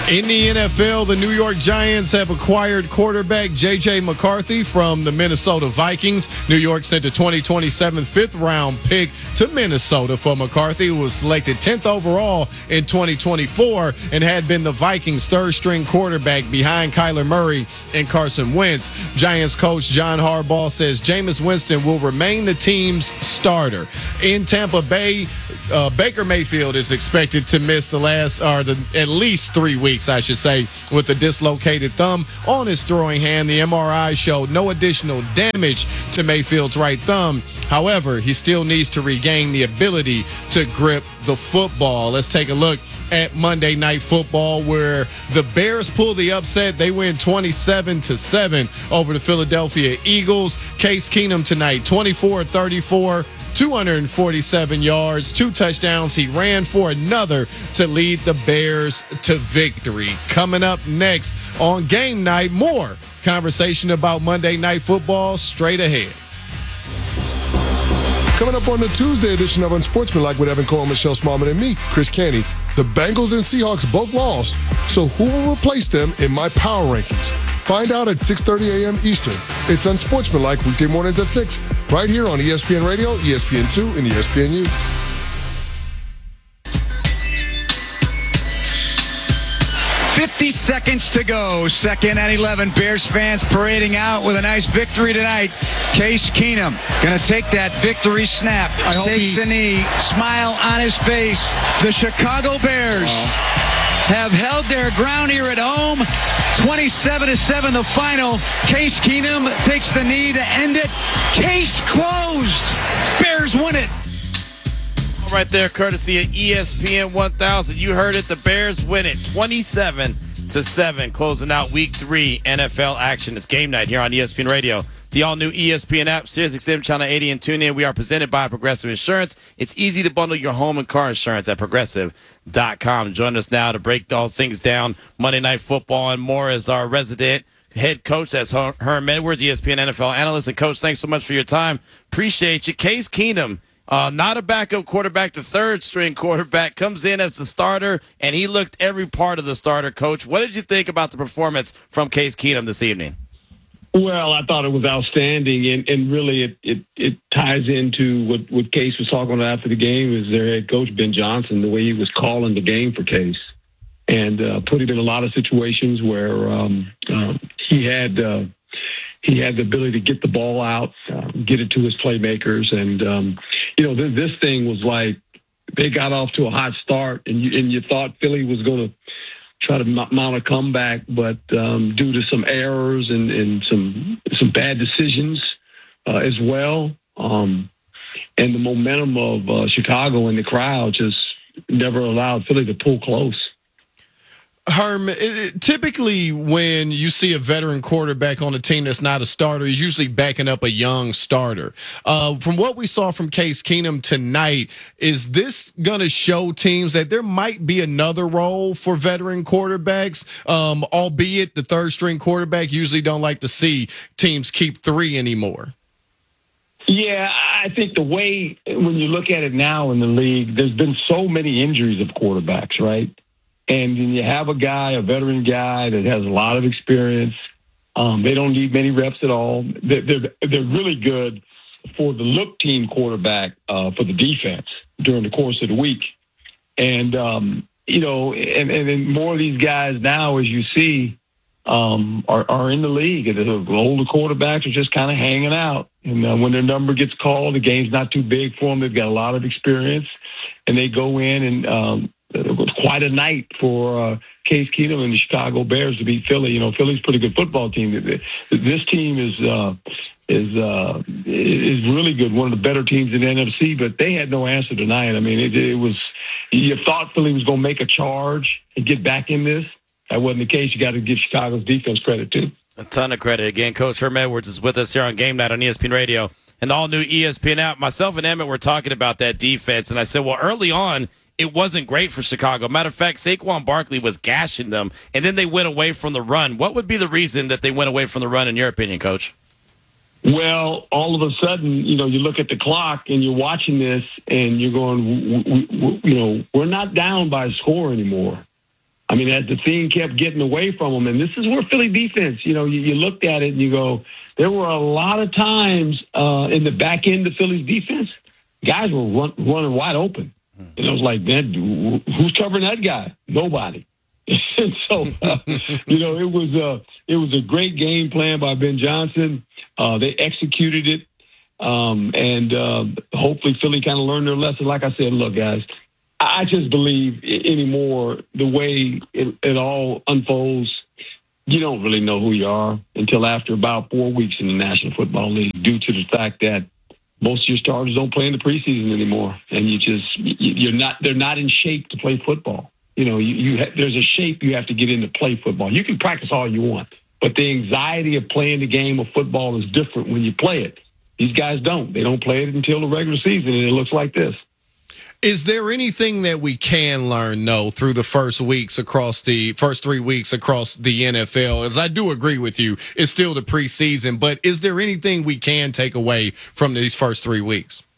In the NFL, the New York Giants have acquired quarterback J.J. McCarthy from the Minnesota Vikings. New York sent a 2027 fifth-round pick to Minnesota for McCarthy, who was selected 10th overall in 2024 and had been the Vikings' third-string quarterback behind Kyler Murray and Carson Wentz. Giants coach John Harbaugh says Jameis Winston will remain the team's starter. In Tampa Bay, Baker Mayfield is expected to miss at least 3 weeks, I should say, with a dislocated thumb on his throwing hand. The MRI showed no additional damage to Mayfield's right thumb. However, he still needs to regain the ability to grip the football. Let's take a look at Monday Night Football, where the Bears pull the upset. They win 27-7 over the Philadelphia Eagles. Case Keenum tonight, 24-34. 247 yards, 2 touchdowns. He ran for another to lead the Bears to victory. Coming up next on Game Night, more conversation about Monday Night Football straight ahead. Coming up on the Tuesday edition of Unsportsmanlike with Evan Cole, Michelle Smallman, and me, Chris Canty. The Bengals and Seahawks both lost, so who will replace them in my power rankings? Find out at 6:30 a.m. Eastern. It's Unsportsmanlike weekday mornings at 6, right here on ESPN Radio, ESPN2, and ESPNU. Seconds to go. Second and 11. Bears fans parading out with a nice victory tonight. Case Keenum going to take that victory snap. Takes a knee. Smile on his face. The Chicago Bears have held their ground here at home. 27-7 the final. Case Keenum takes the knee to end it. Case closed. Bears win it. Right there, courtesy of ESPN 1000. You heard it. The Bears win it 27-7, closing out Week 3 NFL action. It's Game Night here on ESPN Radio, the all-new ESPN app, SiriusXM Channel 80, and TuneIn. We are presented by Progressive Insurance. It's easy to bundle your home and car insurance at Progressive.com. Join us now to break all things down. Monday Night Football and more is our resident head coach. That's Herm Edwards, ESPN NFL analyst. And, Coach, thanks so much for your time. Appreciate you. Case Keenum, not a backup quarterback, the third-string quarterback, comes in as the starter, and he looked every part of the starter, Coach. What did you think about the performance from Case Keenum this evening? Well, I thought it was outstanding, and really it ties into what Case was talking about after the game, is their head coach, Ben Johnson, the way he was calling the game for Case, and put him in a lot of situations where he had the ability to get the ball out, get it to his playmakers. And, this thing was like they got off to a hot start, and you thought Philly was going to try to mount a comeback, but due to some errors and some bad decisions as well, and the momentum of Chicago and the crowd just never allowed Philly to pull close. Herm, typically when you see a veteran quarterback on a team that's not a starter, he's usually backing up a young starter. From what we saw from Case Keenum tonight, is this going to show teams that there might be another role for veteran quarterbacks, albeit the third-string quarterback usually don't like to see teams keep 3 anymore? Yeah, I think the way, when you look at it now in the league, there's been so many injuries of quarterbacks, right? And then you have a veteran guy that has a lot of experience. They don't need many reps at all. They're really good for the look team quarterback for the defense during the course of the week. And, and then more of these guys now, as you see, are in the league. And the older quarterbacks are just kind of hanging out. And when their number gets called, the game's not too big for them. They've got a lot of experience. And they go in and it was quite a night for Case Keenum and the Chicago Bears to beat Philly. Philly's a pretty good football team. This team is really good, one of the better teams in the NFC, but they had no answer tonight. I mean, it was, you thought Philly was going to make a charge and get back in this. That wasn't the case. You got to give Chicago's defense credit, too. A ton of credit. Again, Coach Herm Edwards is with us here on Game Night on ESPN Radio and the all-new ESPN app. Myself and Emmett were talking about that defense, and I said, well, early on, it wasn't great for Chicago. Matter of fact, Saquon Barkley was gashing them, and then they went away from the run. What would be the reason that they went away from the run, in your opinion, Coach? Well, all of a sudden, you look at the clock and you're watching this and you're going, we're not down by a score anymore. I mean, as the thing kept getting away from them, and this is where Philly defense, you looked at it and you go, there were a lot of times in the back end of Philly's defense, guys were running wide open. And it was like, man, who's covering that guy? Nobody. And so, it was a great game plan by Ben Johnson. They executed it. And hopefully Philly kind of learned their lesson. Like I said, look, guys, I just believe anymore the way it all unfolds, you don't really know who you are until after about 4 weeks in the National Football League, due to the fact that most of your starters don't play in the preseason anymore, and they're not in shape to play football. There's a shape you have to get in to play football. You can practice all you want, but the anxiety of playing the game of football is different when you play it. These guys don't. They don't play it until the regular season, and it looks like this. Is there anything that we can learn, though, through the first 3 weeks across the NFL? As I do agree with you, it's still the preseason, but is there anything we can take away from these first 3 weeks?